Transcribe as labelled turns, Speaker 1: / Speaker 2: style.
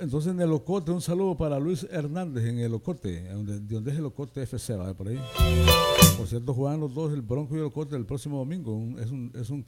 Speaker 1: entonces en el Ocote, un saludo para Luis Hernández en el Ocote, de donde es el Ocote FC, ¿vale? Por ahí. Por cierto, juegan los dos, el Bronco y el Ocote, el próximo domingo. Es un